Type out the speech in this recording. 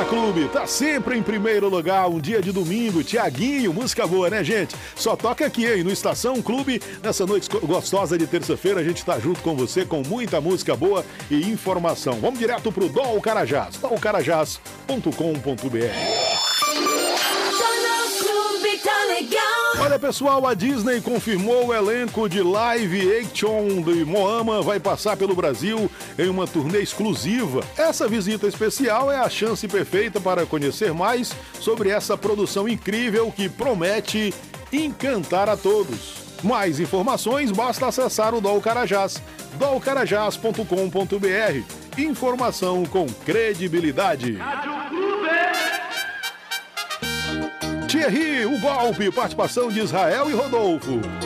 Arena Clube tá sempre em primeiro lugar, um dia de domingo, Tiaguinho, música boa, né, gente? Só toca aqui, hein, no Estação Clube, nessa noite gostosa de terça-feira, a gente tá junto com você com muita música boa e informação. Vamos direto pro Dol Carajás, dolcarajás.com.br. Olha, pessoal, a Disney confirmou o elenco de live action de Moana vai passar pelo Brasil em uma turnê exclusiva. Essa visita especial é a chance perfeita para conhecer mais sobre essa produção incrível que promete encantar a todos. Mais informações, basta acessar o Dol Carajás, dolcarajás.com.br. Informação com credibilidade. Thierry, o golpe, participação de Israel e Rodolfo.